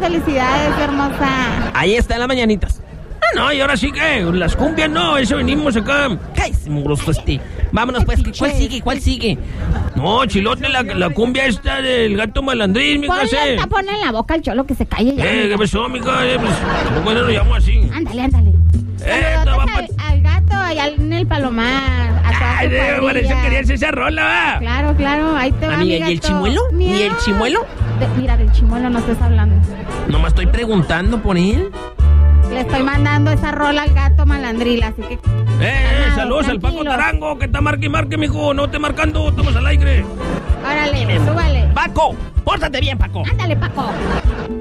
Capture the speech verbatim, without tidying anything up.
felicidades, hermosa. Ahí está en las mañanitas. Ah, no, y ahora sí que las cumbias no, eso venimos acá. Ay, mugroso este. Vámonos pues, ¿cuál sigue? ¿Cuál sigue? No, chilote, la, la cumbia esta del gato malandrín, mi Ponle casa. el tapón en la boca al cholo que se calle ya. Eh, ¿qué pasó, mica? Eh, pues, ¿cómo no lo llamo así? Ándale, ándale. Eh, Saludotes va al, al gato allá en el Palomar. A toda Ay, su de- cuadrilla. por eso querías esa rola, va. Claro, claro, ahí te va, Amiga, mi ¿y el gato. chimuelo? ¿Y Miau. el chimuelo? De- mira, del chimuelo no estés hablando. Nomás estoy preguntando por él. Le estoy mandando esa rola al gato malandril, así que... Eh, eh, Calmado, saludos al Paco tranquilo. Tarango, que está marque y marque, mijo. No te marcando, estamos al aire. Órale, súbale. Paco, pórtate bien, Paco. Ándale, Paco.